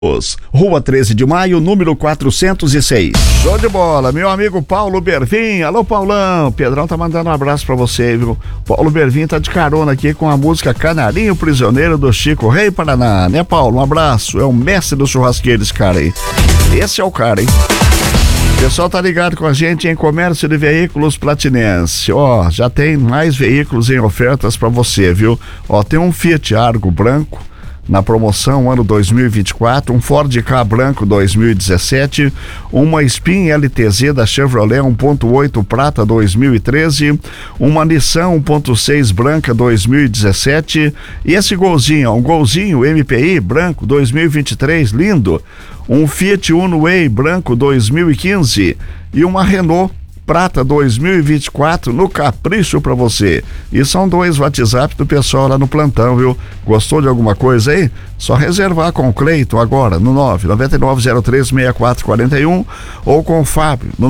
Rua 13 de Maio, número 406. Show de bola, meu amigo Paulo Bervin. Alô, Paulão. Pedrão tá mandando um abraço pra você, viu? Paulo Bervin tá de carona aqui com a música Canarinho Prisioneiro do Chico Rei Paraná, né, Paulo? Um abraço. É o mestre do churrasqueiro esse cara aí. Esse é o cara, hein? O pessoal tá ligado com a gente em Comércio de Veículos Platinense. Ó, já tem mais veículos em ofertas pra você, viu? Ó, tem um Fiat Argo branco na promoção ano 2024, um Ford Ka branco 2017, uma Spin LTZ da Chevrolet 1.8 prata 2013, uma Nissan 1.6 branca 2017 e esse golzinho, um golzinho MPI branco 2023, lindo, um Fiat Uno Way branco 2015 e uma Renault Prata 2024 no capricho pra você. E são 2 WhatsApp do pessoal lá no plantão, viu? Gostou de alguma coisa aí? Só reservar com o Cleiton agora no 999036441 ou com o Fábio no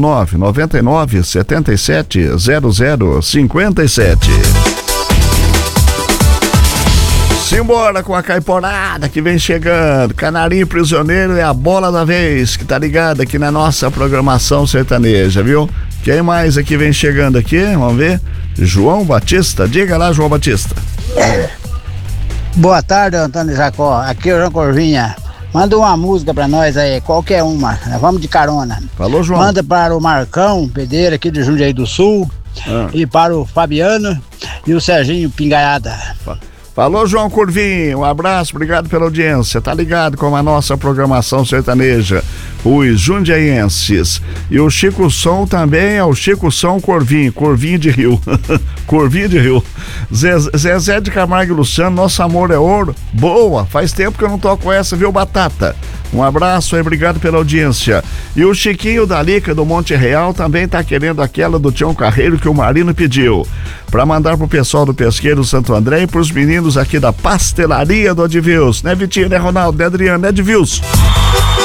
999770057. Simbora com a caiporada que vem chegando. Canarinho Prisioneiro é a bola da vez que tá ligada aqui na nossa programação sertaneja, viu? Quem mais aqui vem chegando aqui? Vamos ver. João Batista. Diga lá, João Batista. Boa tarde, Antônio Jacó. Aqui é o João Corvinha. Manda uma música pra nós aí, qualquer uma. Vamos de carona. Falou, João. Manda para o Marcão Pedeira, aqui de Jundiaí do Sul. E para o Fabiano e o Serginho Pingaiada. Falou, João Curvinho, um abraço, obrigado pela audiência, tá ligado com a nossa programação sertaneja, os jundiaienses. E o Chico Som também é o Chico Som Corvinho de Rio, Corvinho de Rio. Zezé de Camargo e Luciano, nosso amor é ouro, boa, faz tempo que eu não toco essa, viu, Batata? Um abraço aí, obrigado pela audiência. E o Chiquinho da Lica do Monte Real também tá querendo aquela do Tião Carreiro que o Marino pediu, pra mandar pro pessoal do Pesqueiro Santo André e pros meninos aqui da Pastelaria do Advilson, né, Vitinho, né, Ronaldo, né, Adriano, né, Advilson?